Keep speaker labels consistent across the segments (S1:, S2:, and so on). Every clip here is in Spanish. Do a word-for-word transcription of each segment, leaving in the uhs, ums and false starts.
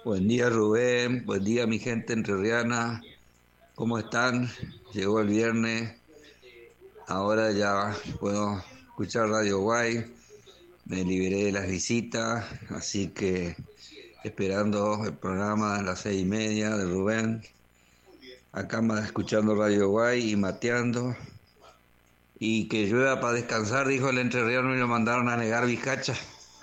S1: Buen día Rubén, buen día mi gente entrerriana, ¿cómo están? Llegó el viernes, ahora ya puedo escuchar Radio Guay, me liberé de las visitas, así que esperando el programa a las seis y media de Rubén, acá más escuchando Radio Guay y mateando, y que llueva para descansar, dijo el entrerriano y lo mandaron a negar Vizcacha.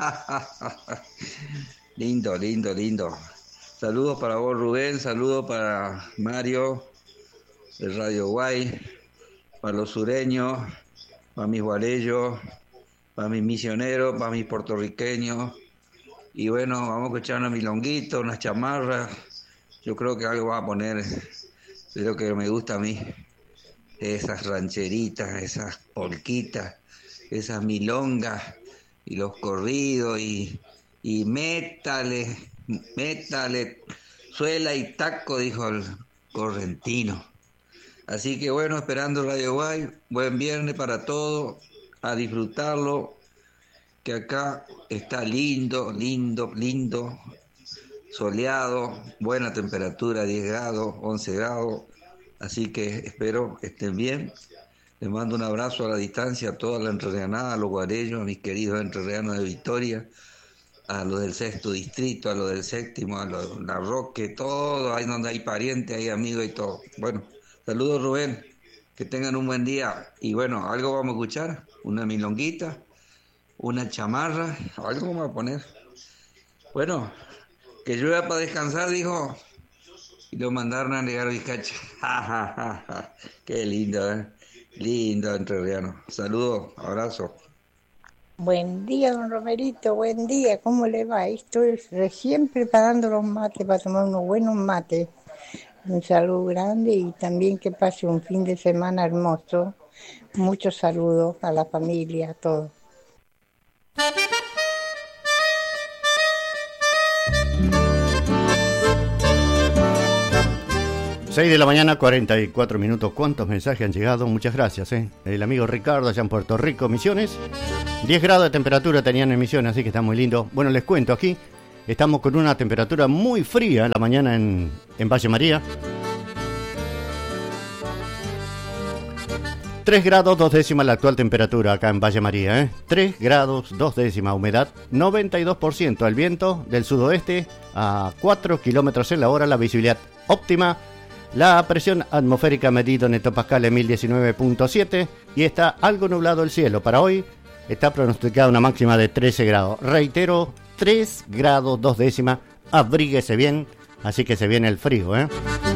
S1: Lindo, lindo, lindo. Saludos para vos, Rubén, saludos para Mario de Radio Guay, para los sureños, para mis guarellos, para mis misioneros, para mis puertorriqueños. Y bueno, vamos a escuchar unos milonguitos, unas chamarras. Yo creo que algo va a poner, es lo que me gusta a mí. Esas rancheritas, esas polquitas, esas milongas y los corridos y, y métale. Métale, suela y taco, dijo el correntino. Así que bueno, esperando Radio Guay, buen viernes para todos, a disfrutarlo, que acá está lindo, lindo, lindo, soleado, buena temperatura, diez grados, once grados, así que espero que estén bien. Les mando un abrazo a la distancia a toda la entrerrianada, a los guarellos, a mis queridos entrerrianos de Victoria, a los del sexto distrito, a los del séptimo, a los de La Roque, todo, ahí donde hay parientes, hay amigos y todo. Bueno, saludos Rubén, que tengan un buen día. Y bueno, algo vamos a escuchar, una milonguita, una chamarra, algo vamos a poner. Bueno, que llueva para descansar, dijo, y lo mandaron a negar Vizcacha. Qué lindo, ¿eh? Lindo entrerriano. Saludos, abrazo.
S2: Buen día, don Romerito, buen día, ¿cómo le va? Estoy recién preparando los mates para tomar unos buenos mates. Un saludo grande y también que pase un fin de semana hermoso. Muchos saludos a la familia, a todos.
S3: seis de la mañana, cuarenta y cuatro minutos. ¿Cuántos mensajes han llegado? Muchas gracias, ¿eh? El amigo Ricardo allá en Puerto Rico, Misiones. diez grados de temperatura tenían en Misiones, así que está muy lindo. Bueno, les cuento aquí, estamos con una temperatura muy fría en la mañana en, en Valle María. tres grados, dos décimas la actual temperatura acá en Valle María, ¿eh? tres grados, dos décimas, humedad noventa y dos por ciento. El viento del sudoeste a cuatro kilómetros en la hora, la visibilidad óptima. La presión atmosférica medido en hectopascal en mil diecinueve punto siete y está algo nublado el cielo. Para hoy está pronosticada una máxima de trece grados. Reitero, tres grados, dos décimas. Abríguese bien, así que se viene el frío, ¿eh?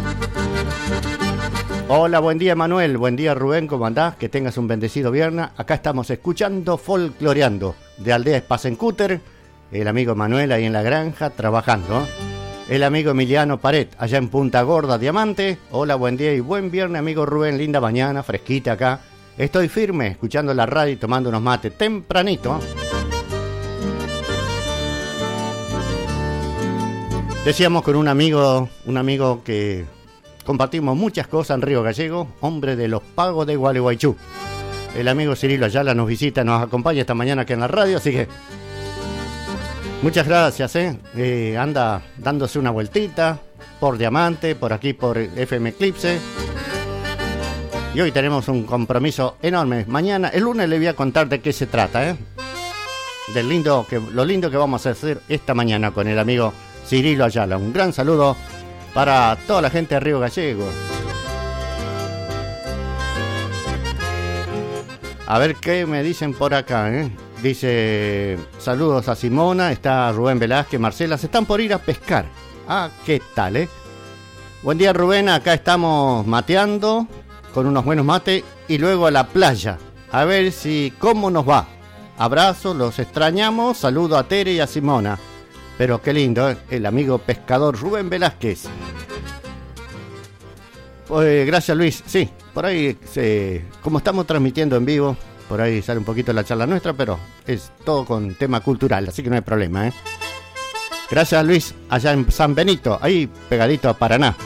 S3: Hola, buen día Manuel, buen día Rubén, ¿cómo andás? Que tengas un bendecido viernes. Acá estamos escuchando Folcloreando de Aldea Spasencúter. El amigo Manuel ahí en la granja trabajando, ¿eh? El amigo Emiliano Paret, allá en Punta Gorda, Diamante. Hola, buen día y buen viernes, amigo Rubén. Linda mañana, fresquita acá. Estoy firme, escuchando la radio y tomando unos mates tempranito. Decíamos con un amigo, un amigo que compartimos muchas cosas en Río Gallego, hombre de los pagos de Gualeguaychú. El amigo Cirilo Ayala nos visita, nos acompaña esta mañana aquí en la radio, así que muchas gracias, ¿eh? Eh, anda dándose una vueltita por Diamante, por aquí por F M Eclipse. Y hoy tenemos un compromiso enorme. Mañana, el lunes le voy a contar de qué se trata, ¿eh? Del lindo que, lo lindo que vamos a hacer esta mañana con el amigo Cirilo Ayala. Un gran saludo para toda la gente de Río Gallego. A ver qué me dicen por acá, ¿eh? Dice, saludos a Simona, está Rubén Velázquez, Marcela, se están por ir a pescar. Ah, ¿qué tal, eh? Buen día, Rubén, acá estamos mateando con unos buenos mates y luego a la playa. A ver si, cómo nos va. Abrazos, los extrañamos, saludo a Tere y a Simona. Pero qué lindo, ¿eh? El amigo pescador Rubén Velázquez. Pues gracias, Luis. Sí, por ahí, se, como estamos transmitiendo en vivo, por ahí sale un poquito la charla nuestra, pero es todo con tema cultural, así que no hay problema, ¿eh? Gracias, Luis, allá en San Benito, ahí pegadito a Paraná.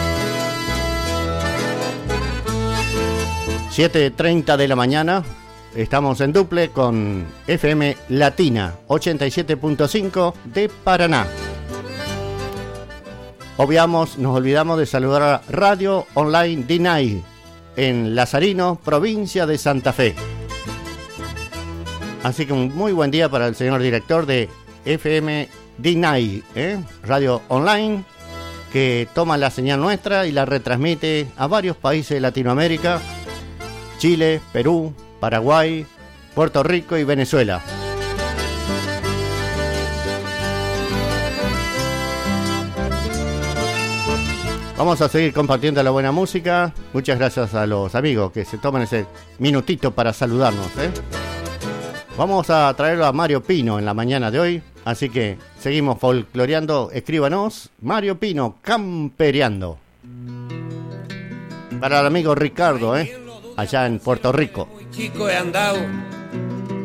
S3: siete treinta de la mañana, estamos en duple con F M Latina ochenta y siete punto cinco de Paraná. Obviamos, nos olvidamos de saludar a Radio Online D N I en Lazarino, provincia de Santa Fe. Así que un muy buen día para el señor director de F M D N I, ¿eh? Radio Online, que toma la señal nuestra y la retransmite a varios países de Latinoamérica: Chile, Perú, Paraguay, Puerto Rico y Venezuela. Vamos a seguir compartiendo la buena música. Muchas gracias a los amigos que se toman ese minutito para saludarnos, ¿eh? Vamos a traerlo a Mario Pino en la mañana de hoy, así que seguimos folcloreando. Escríbanos, Mario Pino, campereando. Para el amigo Ricardo, ¿eh? Allá en Puerto Rico.
S4: Muy chico he andado